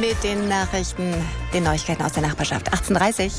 mit den Nachrichten, den Neuigkeiten aus der Nachbarschaft. 18:30.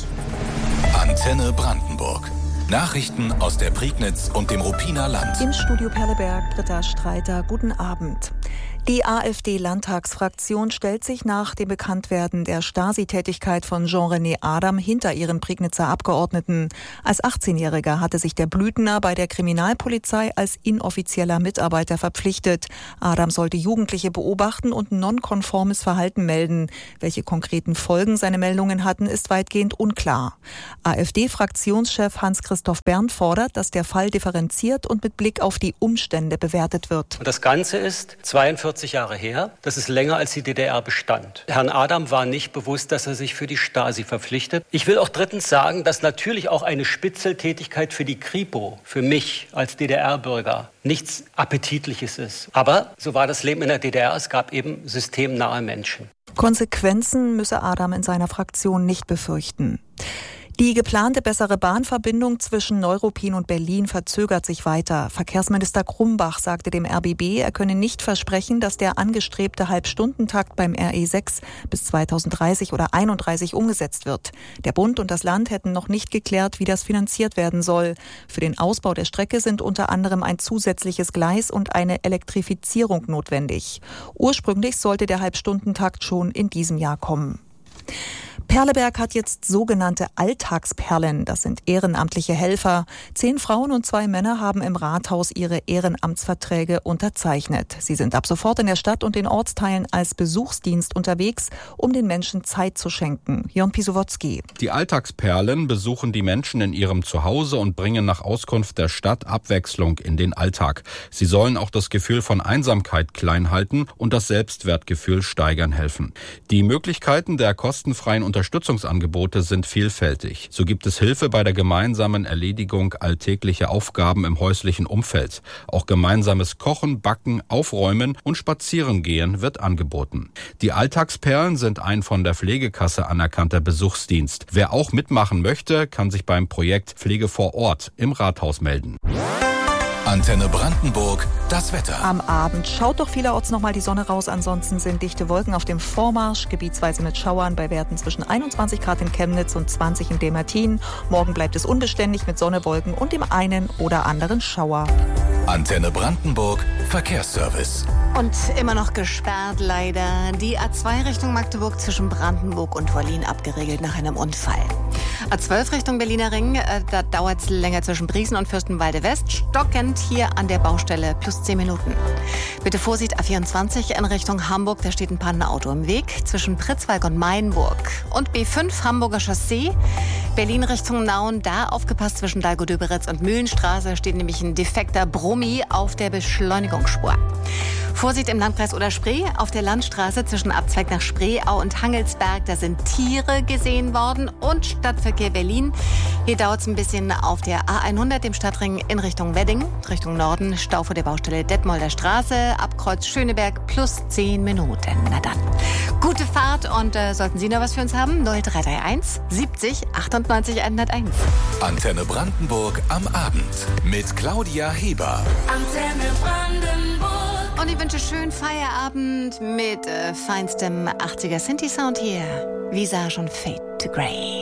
Antenne Brandenburg. Nachrichten aus der Prignitz und dem Ruppiner Land. Im Studio Perleberg, Britta Streiter, guten Abend. Die AfD-Landtagsfraktion stellt sich nach dem Bekanntwerden der Stasi-Tätigkeit von Jean-René Adam hinter ihren Prignitzer Abgeordneten. Als 18-Jähriger hatte sich der Blüthener bei der Kriminalpolizei als inoffizieller Mitarbeiter verpflichtet. Adam sollte Jugendliche beobachten und nonkonformes Verhalten melden. Welche konkreten Folgen seine Meldungen hatten, ist weitgehend unklar. AfD-Fraktionschef Hans-Christoph Berndt fordert, dass der Fall differenziert und mit Blick auf die Umstände bewertet wird. Das Ganze ist 42 Jahre her. Das ist länger, als die DDR bestand. Herrn Adam war nicht bewusst, dass er sich für die Stasi verpflichtet. Ich will auch drittens sagen, dass natürlich auch eine Spitzeltätigkeit für die Kripo, für mich als DDR-Bürger, nichts Appetitliches ist. Aber so war das Leben in der DDR. Es gab eben systemnahe Menschen. Konsequenzen müsse Adam in seiner Fraktion nicht befürchten. Die geplante bessere Bahnverbindung zwischen Neuruppin und Berlin verzögert sich weiter. Verkehrsminister Grumbach sagte dem RBB, er könne nicht versprechen, dass der angestrebte Halbstundentakt beim RE6 bis 2030 oder 31 umgesetzt wird. Der Bund und das Land hätten noch nicht geklärt, wie das finanziert werden soll. Für den Ausbau der Strecke sind unter anderem ein zusätzliches Gleis und eine Elektrifizierung notwendig. Ursprünglich sollte der Halbstundentakt schon in diesem Jahr kommen. Perleberg hat jetzt sogenannte Alltagsperlen. Das sind ehrenamtliche Helfer. 10 Frauen und 2 Männer haben im Rathaus ihre Ehrenamtsverträge unterzeichnet. Sie sind ab sofort in der Stadt und den Ortsteilen als Besuchsdienst unterwegs, um den Menschen Zeit zu schenken. Jörn Pisowotzki. Die Alltagsperlen besuchen die Menschen in ihrem Zuhause und bringen nach Auskunft der Stadt Abwechslung in den Alltag. Sie sollen auch das Gefühl von Einsamkeit klein halten und das Selbstwertgefühl steigern helfen. Die Möglichkeiten der kostenfreien Unterstützungsangebote sind vielfältig. So gibt es Hilfe bei der gemeinsamen Erledigung alltäglicher Aufgaben im häuslichen Umfeld. Auch gemeinsames Kochen, Backen, Aufräumen und Spazierengehen wird angeboten. Die Alltagsperlen sind ein von der Pflegekasse anerkannter Besuchsdienst. Wer auch mitmachen möchte, kann sich beim Projekt Pflege vor Ort im Rathaus melden. Antenne Brandenburg, das Wetter. Am Abend schaut doch vielerorts noch mal die Sonne raus. Ansonsten sind dichte Wolken auf dem Vormarsch, gebietsweise mit Schauern bei Werten zwischen 21 Grad in Chemnitz und 20 in Demertin. Morgen bleibt es unbeständig mit Sonne, Wolken und dem einen oder anderen Schauer. Antenne Brandenburg, Verkehrsservice. Und immer noch gesperrt leider. Die A2 Richtung Magdeburg zwischen Brandenburg und Wollin abgeriegelt nach einem Unfall. A12 Richtung Berliner Ring, da dauert es länger zwischen Briesen und Fürstenwalde West. Stockend hier an der Baustelle plus 10 Minuten. Bitte Vorsicht, A24 in Richtung Hamburg, da steht ein Pannenauto im Weg zwischen Pritzwalk und Mainburg. Und B5 Hamburger Chaussee, Berlin Richtung Nauen, da aufgepasst zwischen Dalgo-Döberitz und Mühlenstraße steht nämlich ein defekter Brummi auf der Beschleunigungsspur. Vorsicht im Landkreis Oder-Spree, auf der Landstraße zwischen Abzweig nach Spreeau und Hangelsberg, da sind Tiere gesehen worden. Und Stadtverkehr Berlin, hier dauert es ein bisschen auf der A100, dem Stadtring in Richtung Wedding, Richtung Norden, Stau vor der Baustelle Detmolder Straße, Abkreuz Schöneberg plus 10 Minuten. Na dann, gute Fahrt und sollten Sie noch was für uns haben, 0331 70 98 101. Antenne Brandenburg am Abend mit Claudia Heber. Antenne Brandenburg. Und ich wünsche schönen Feierabend mit feinstem 80er Synthi-Sound hier. Visage und Fade to Grey.